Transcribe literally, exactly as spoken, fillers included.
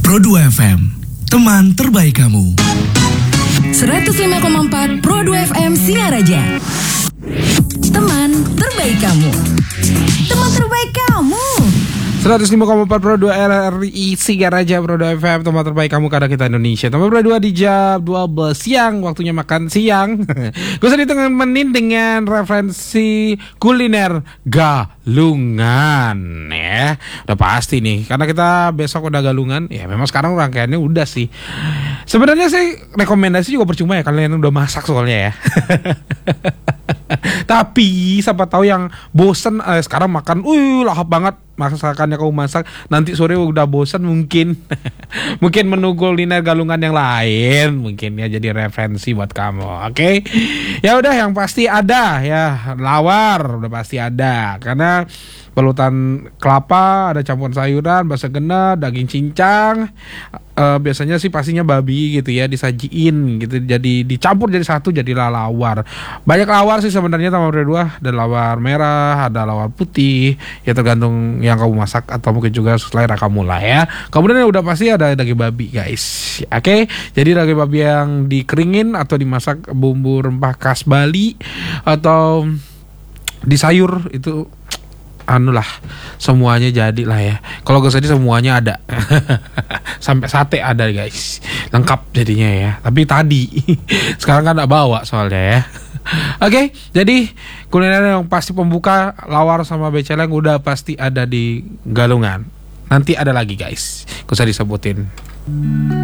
Pro dua F M, teman terbaik kamu. seratus lima koma empat Pro dua F M Singaraja. Teman terbaik kamu. Teman terbaik kamu. seratus lima koma empat Pro dua R R I Singaraja, Pro dua F M, teman terbaik kamu karena kita Indonesia. Teman Pro dua di jam dua belas siang, waktunya makan siang. Gue sedih temenin dengan referensi kuliner Galungan ya. Udah pasti nih, karena kita besok udah Galungan. Ya memang sekarang rangkaiannya udah sih. Sebenarnya sih rekomendasi juga percuma ya, kalian udah masak soalnya ya. Tapi siapa tahu yang bosen eh, sekarang makan, uh lahap banget masakannya kamu masak, nanti sore udah bosen mungkin. Mungkin menu kuliner Galungan yang lain mungkin ya, jadi referensi buat kamu. Oke, okay? Ya udah, yang pasti ada ya lawar, udah pasti ada karena pelutan kelapa, ada campuran sayuran, basa genep, daging cincang. Uh, biasanya sih pastinya babi gitu ya, disajiin gitu, jadi dicampur jadi satu, jadilah lawar. Banyak lawar sih sebenarnya sama berdua, ada lawar merah, ada lawar putih, ya tergantung yang kamu masak atau mungkin juga selera kamu lah ya. Kemudian udah pasti ada daging babi guys. Oke, okay? Jadi daging babi yang dikeringin atau dimasak bumbu rempah khas Bali atau di sayur itu, anu lah, semuanya jadi lah ya. Kalau gue sedih semuanya ada. Sampai sate ada guys, lengkap jadinya ya. Tapi tadi sekarang kan gak bawa soalnya ya. Oke, okay, jadi kuliner yang pasti pembuka lawar sama beceleng udah pasti ada di Galungan. Nanti ada lagi guys, gue usah disebutin.